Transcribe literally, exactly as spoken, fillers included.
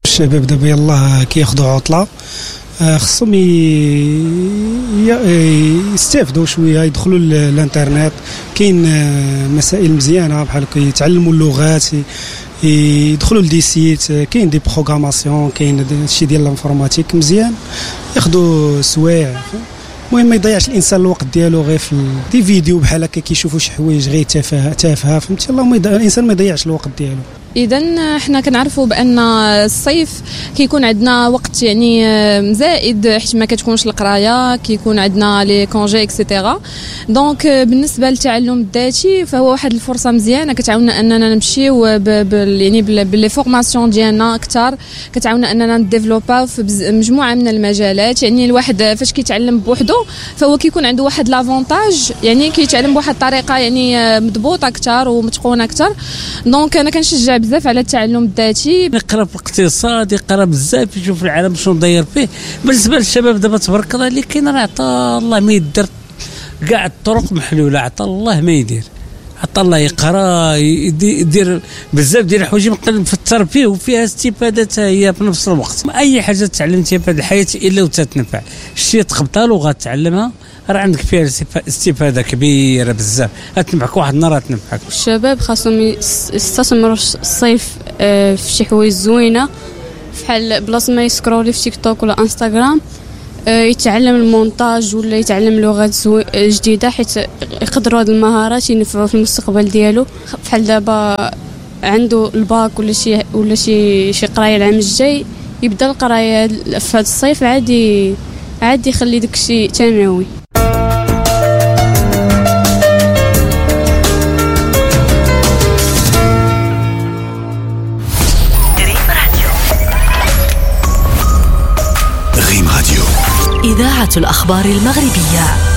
الشباب دابا يلاه كياخذوا عطله، خصهم يستافدوا شويه، يدخلوا الانترنت، كاين مسائل مزيانه بحال كيتعلموا اللغات، يدخلوا لدي سيت، كاين دي بروغراماسيون، كاين شي ديال الانفورماتيك مزيان، ياخذوا سوايع. المهم ما يضيعش الانسان الوقت ديالو غير في دي فيديو بحال هكا كيشوفوا شي حوايج غير تافهه تافهه، فهمتي؟ الله ما يضيع الانسان ما يضيعش الوقت ديالو. اذا حنا كنعرفوا بان الصيف كيكون عندنا وقت يعني زائد، حيت ما كتكونش القرايه، كيكون عندنا لي كونجي اكسيتيرا. دونك بالنسبه للتعلم الذاتي فهو واحد الفرصه مزيانه كتعاوننا اننا نمشيو يعني باللي فورماسيون ديالنا اكثر، كتعاوننا اننا نديفلوباو في مجموعه من المجالات. يعني الواحد فاش كيتعلم بوحده فهو كيكون عنده واحد لافونتاج، يعني كيتعلم بواحد الطريقه يعني مضبوطه اكثر ومتقونه اكثر. دونك انا كنشجع بزاف على التعلم الذاتي، يقرا في الاقتصاد، يقرا بزاف، يشوف العالم شنو داير فيه. بالنسبه للشباب دابا تبارك الله اللي كاين راه عطا الله ما يدير، كاع الطرق محلوله، عطا الله ما يدير، عطا الله يقرا يدير بزاف ديال الحوايج في الترفيه وفيها استفاده هي في نفس الوقت. اي حاجه تعلمتيها في هذه الحياه الا وتتنفع، شتي تقبطها لغه تعلمها راه عندك فيها استفاده كبيره بزاف، غتنفعك واحد النهار غتنفعك. الشباب خاصهم يستثمروا الصيف في شي حوايج زوينه، بحال بلاصه ما يسكرولي في تيك توك ولا انستغرام، يتعلم المونتاج ولا يتعلم لغات جديده، حيت يقدروا هذه المهارات ينفعوا في المستقبل ديالو. بحال دابا عنده الباك ولا شي ولا شي شي قرايه العام الجاي، يبدا القرايه في هذا الصيف، عادي عادي يخلي داكشي ثانوي. إذاعة الأخبار المغربية.